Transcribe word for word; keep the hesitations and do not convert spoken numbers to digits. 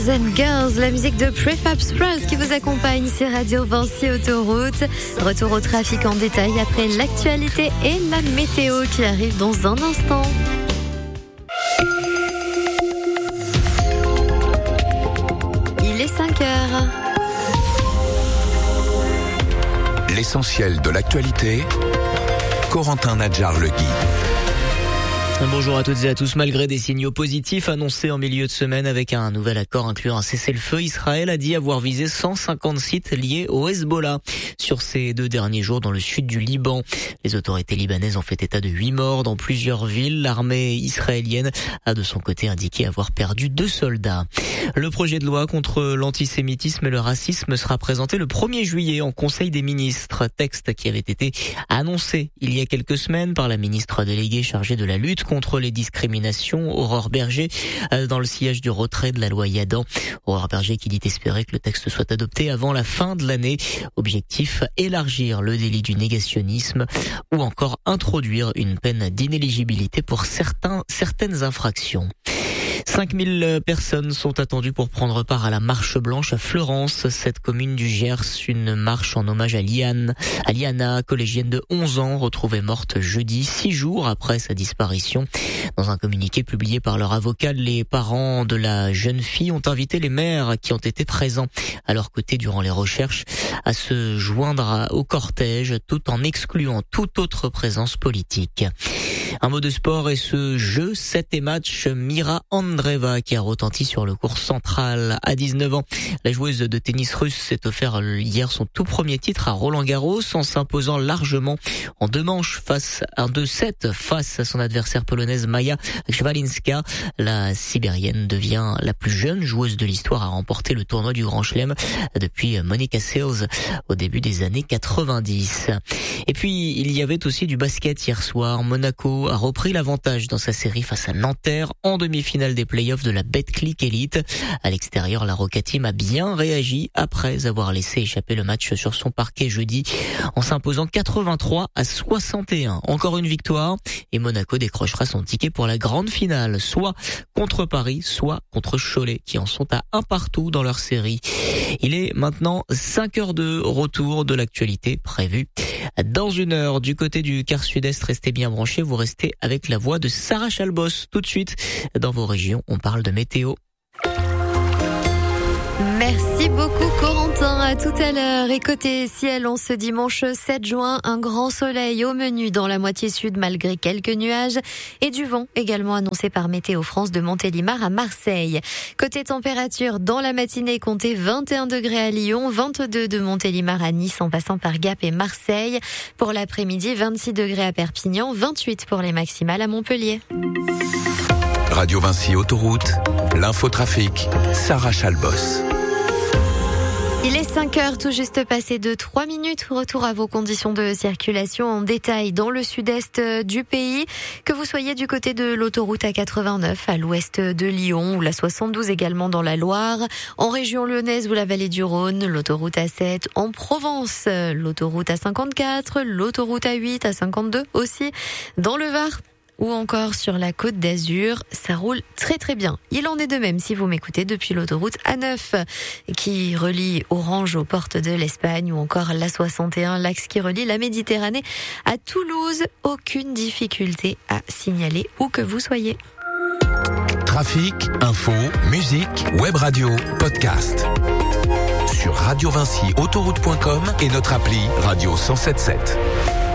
Boys and Girls, la musique de Prefab Sprout qui vous accompagne sur Radio Vinci Autoroute. Retour au trafic en détail après l'actualité et la météo qui arrive dans un instant. Il est cinq heures. L'essentiel de l'actualité, Corentin Nadjar-Legui. Bonjour à toutes et à tous. Malgré des signaux positifs annoncés en milieu de semaine avec un nouvel accord incluant un cessez-le-feu, Israël a dit avoir visé cent cinquante sites liés au Hezbollah sur ces deux derniers jours dans le sud du Liban. Les autorités libanaises ont fait état de huit morts dans plusieurs villes. L'armée israélienne a de son côté indiqué avoir perdu deux soldats. Le projet de loi contre l'antisémitisme et le racisme sera présenté le premier juillet en Conseil des ministres. Texte qui avait été annoncé il y a quelques semaines par la ministre déléguée chargée de la lutte contre les discriminations, Aurore Berger, dans le sillage du retrait de la loi Yadan. Aurore Berger qui dit espérer que le texte soit adopté avant la fin de l'année. Objectif, élargir le délit du négationnisme ou encore introduire une peine d'inéligibilité pour certains, certaines infractions. cinq mille personnes sont attendues pour prendre part à la marche blanche à Fleurance, cette commune du Gers, une marche en hommage à Liane, à Liana, collégienne de onze ans, retrouvée morte jeudi, six jours après sa disparition. Dans un communiqué publié par leur avocat, les parents de la jeune fille ont invité les maires qui ont été présents à leur côté durant les recherches à se joindre au cortège tout en excluant toute autre présence politique. Un mot de sport et ce jeu sept et match Mira Andreeva qui a retenti sur le court central à dix-neuf ans. La joueuse de tennis russe s'est offert hier son tout premier titre à Roland-Garros en s'imposant largement en deux manches face à un deux sept face à son adversaire polonaise Maja Szwalinska. La Sibérienne devient la plus jeune joueuse de l'histoire à remporter le tournoi du Grand Chelem depuis Monica Seles au début des années quatre-vingt-dix. Et puis il y avait aussi du basket hier soir. Monaco a repris l'avantage dans sa série face à Nanterre en demi-finale des playoffs de la Betclic Elite. À l'extérieur, la Roca Team a bien réagi après avoir laissé échapper le match sur son parquet jeudi en s'imposant quatre-vingt-trois à soixante et un. Encore une victoire et Monaco décrochera son ticket pour la grande finale, soit contre Paris, soit contre Cholet qui en sont à un partout dans leur série. Il est maintenant cinq heures de retour de l'actualité prévue dans une heure. Du côté du quart sud-est, restez bien branchés, vous restez avec la voix de Sarah Chalbos. Tout de suite, dans vos régions, on parle de météo. Merci beaucoup Corentin, à tout à l'heure. Et côté ciel, en ce dimanche sept juin, un grand soleil au menu dans la moitié sud malgré quelques nuages et du vent également annoncé par Météo France de Montélimar à Marseille. Côté température, dans la matinée, comptez vingt et un degrés à Lyon, vingt-deux de Montélimar à Nice en passant par Gap et Marseille. Pour l'après-midi, vingt-six degrés à Perpignan, vingt-huit pour les maximales à Montpellier. Radio Vinci Autoroute, l'infotrafic, Sarah Chalbos. Il est cinq heures, tout juste passé de trois minutes. Retour à vos conditions de circulation en détail dans le sud-est du pays. Que vous soyez du côté de l'autoroute A quatre-vingt-neuf, à l'ouest de Lyon, ou la soixante-douze également dans la Loire, en région lyonnaise ou la vallée du Rhône, l'autoroute A sept en Provence, l'autoroute A cinquante-quatre, l'autoroute A huit, A cinquante-deux aussi, dans le Var, ou encore sur la Côte d'Azur, ça roule très très bien. Il en est de même si vous m'écoutez depuis l'autoroute A neuf qui relie Orange aux portes de l'Espagne, ou encore l'A soixante et un, l'axe qui relie la Méditerranée à Toulouse. Aucune difficulté à signaler où que vous soyez. Trafic, info, musique, web radio, podcast. Sur radio vinci autoroute point com et notre appli Radio cent soixante-sept.